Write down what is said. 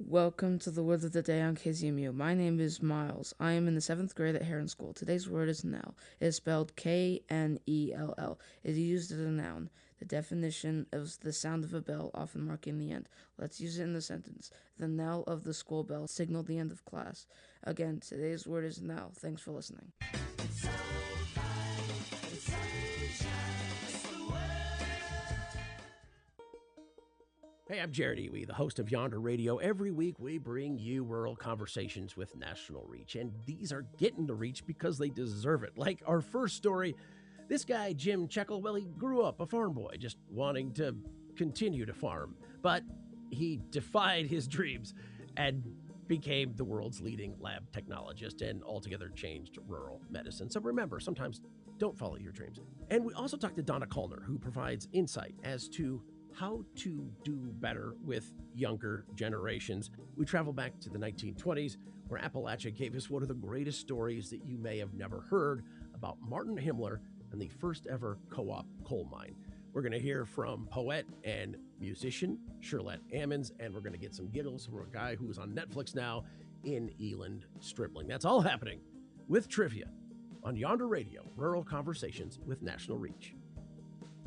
Welcome to the word of the day on KZMU. My name is Miles. I am in the 7th grade at Heron School. Today's word is knell. It is spelled Knell. It is used as a noun. The definition is the sound of a bell, often marking the end. Let's use it in the sentence. The knell of the school bell signaled the end of class. Again, today's word is knell. Thanks for listening. Hey, I'm Jared Iwi, the host of Yonder Radio. Every week we bring you rural conversations with national reach, and these are getting the reach because they deserve it. Like our first story, this guy, Jim Checkle, well, he grew up a farm boy, just wanting to continue to farm, but he defied his dreams and became the world's leading lab technologist and altogether changed rural medicine. So remember, sometimes don't follow your dreams. And we also talked to Donna Kullner, who provides insight as to how to do better with younger generations. We travel back to the 1920s, where Appalachia gave us one of the greatest stories that you may have never heard about Martin Himmler and the first ever co-op coal mine. We're going to hear from poet and musician Shirlette Ammons, and we're going to get some giggles from a guy who's on Netflix now in Eland Stripling. That's all happening with trivia on Yonder Radio, Rural Conversations with National Reach.